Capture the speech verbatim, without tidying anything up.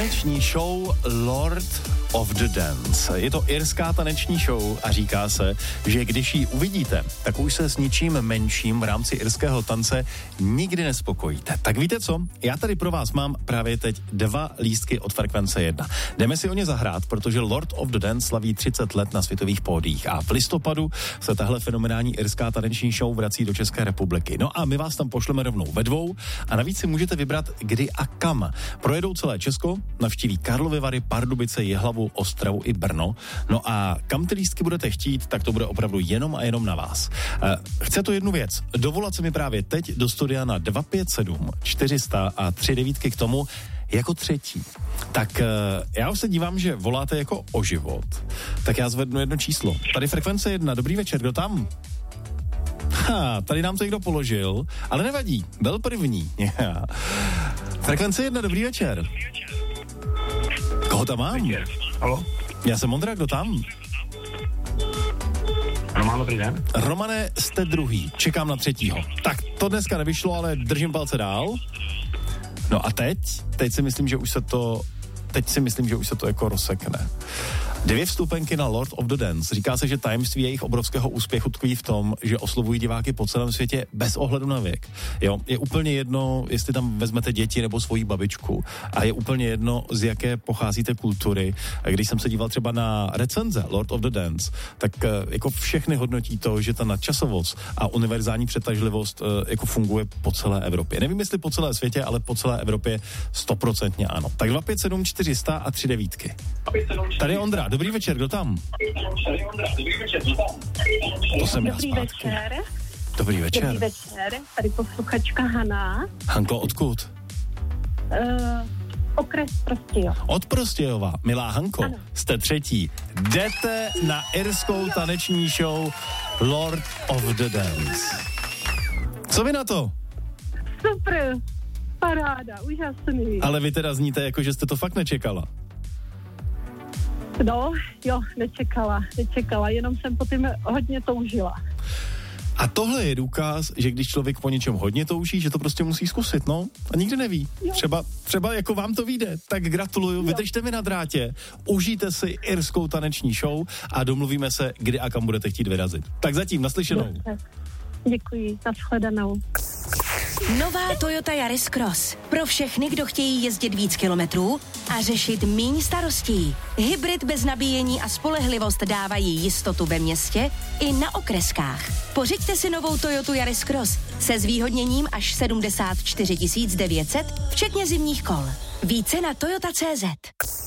taneční show Lord of the Dance. Je to irská taneční show a říká se, že když ji uvidíte, tak už se s ničím menším v rámci irského tance nikdy nespokojíte. Tak víte co? Já tady pro vás mám právě teď dva lístky od Frekvence jedna. Jdeme si o ně zahrát, protože Lord of the Dance slaví třicet let na světových pódiích a v listopadu se tahle fenomenální irská taneční show vrací do České republiky. No a my vás tam pošleme rovnou ve dvou a navíc si můžete vybrat kdy a kam. Projedou celé Česko, navštíví Karlovy Vary, Pardubice, Jihlavu, Ostravu i Brno. No a kam ty lístky budete chtít, tak to bude opravdu jenom a jenom na vás. Chce to jednu věc. Dovolat se mi právě teď do studia na dva pět sedm čtyři sta a tři devítky k tomu jako třetí. Tak já už se dívám, že voláte jako o život. Tak já zvednu jedno číslo. Tady Frekvence jedna. Dobrý večer, kdo tam? Ha, tady nám to někdo položil, ale nevadí, byl první. Frekvence jedna, dobrý večer. Koho tam mám? Halo? Já jsem Ondra, kdo tam? Roman, dobrý den. Romane, jste druhý, čekám na třetího. Tak to dneska nevyšlo, ale držím palce dál. No a teď? Teď si myslím, že už se to, teď si myslím, že už se to jako rozsekne. Dvě vstupenky na Lord of the Dance. Říká se, že tajemství jejich obrovského úspěchu tkví v tom, že oslovují diváky po celém světě bez ohledu na věk. Jo, je úplně jedno, jestli tam vezmete děti nebo svoji babičku. A je úplně jedno, z jaké pocházíte kultury. Když jsem se díval třeba na recenze Lord of the Dance, tak jako všechny hodnotí to, že ta nadčasovost a univerzální přetažlivost jako funguje po celé Evropě. Nevím, jestli po celé světě, ale po celé Evropě stoprocentně ano. Tak dva pět sedm čtyři sta a tři devítky. Tady je Ondra. Dobrý večer, kdo tam? To jsem Dobrý já večer. Dobrý večer. Dobrý večer, tady posluchačka Hana. Hanko, odkud? Uh, okres Prostějov. Od Prostějova. Milá Hanko, ano. Jste třetí. Jdete na irskou taneční show Lord of the Dance. Co vy na to? Super, paráda, úžasný. Ale vy teda zníte jako, že jste to fakt nečekala. No, jo, nečekala, nečekala, jenom jsem po tím hodně toužila. A tohle je důkaz, že když člověk po něčem hodně touží, že to prostě musí zkusit, no. A nikdy neví. Třeba, třeba jako vám to vyjde. Tak gratuluju, vydržte mi na drátě, užijte si irskou taneční show a domluvíme se, kdy a kam budete chtít vyrazit. Tak zatím, naslyšenou. Děkuji, nashledanou. Nová Toyota Yaris Cross. Pro všechny, kdo chtějí jezdit víc kilometrů a řešit míň starostí. Hybrid bez nabíjení a spolehlivost dávají jistotu ve městě i na okreskách. Pořiďte si novou Toyotu Yaris Cross se zvýhodněním až sedmdesát čtyři tisíc devět set, včetně zimních kol. Více na toyota tečka cé zet.